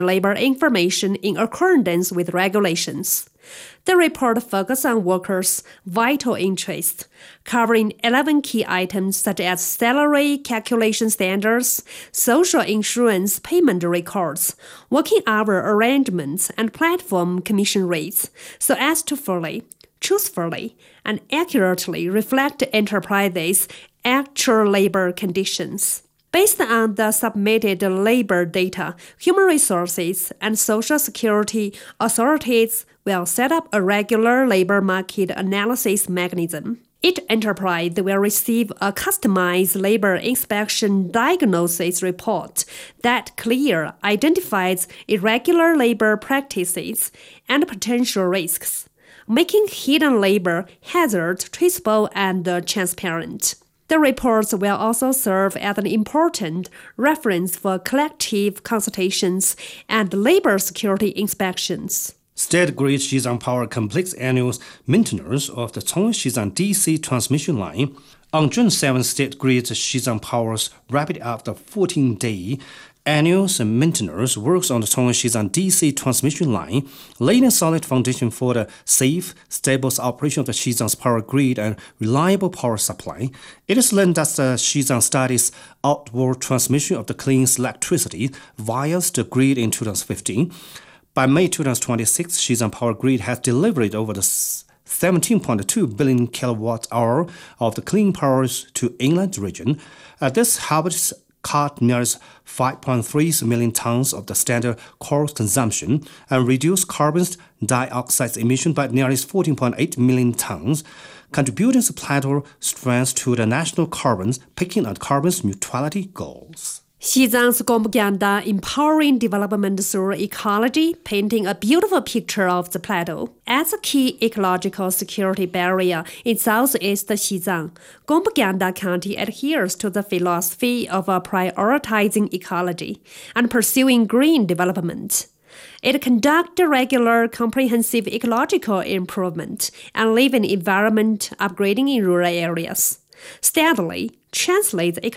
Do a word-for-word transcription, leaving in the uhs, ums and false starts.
labor information in accordance with regulations. The report focuses on workers' vital interests, covering eleven key items such as salary calculation standards, social insurance payment records, working hour arrangements, and platform commission rates, so as to fully, truthfully, and accurately reflect enterprises' actual labor conditions. Based on the submitted labor data, human resources and social security authorities will set up a regular labor market analysis mechanism. Each enterprise will receive a customized labor inspection diagnosis report that clearly identifies irregular labor practices and potential risks, making hidden labor hazards traceable and transparent. The reports will also serve as an important reference for collective consultations and labor security inspections. State Grid Xizang Power completes annual maintenance of the Chongqing-Xizang D C transmission line. On June seventh, State Grid Xizang Power's wrapped up the fourteen-day annual maintenance works on the Chongqing-Xizang D C transmission line, laying a solid foundation for the safe, stable operation of the Xizang's power grid and reliable power supply. It is learned that the Xizang studies outward transmission of the clean electricity via the grid in two thousand fifteen. By May twenty twenty-six, Xizang Power Grid has delivered over the seventeen point two billion kilowatt hour of the clean powers to inland region. Uh, this helps cut nearly five point three million tons of the standard coal consumption and reduce carbon dioxide emission by nearly fourteen point eight million tons, contributing substantial strength to the national carbon picking and carbon neutrality goals. Xizang's Gombyanda empowering development through ecology, painting a beautiful picture of the plateau. As a key ecological security barrier in southeast Xizang, Gombyanda County adheres to the philosophy of prioritizing ecology and pursuing green development. It conducts regular comprehensive ecological improvement and living environment upgrading in rural areas, steadily translates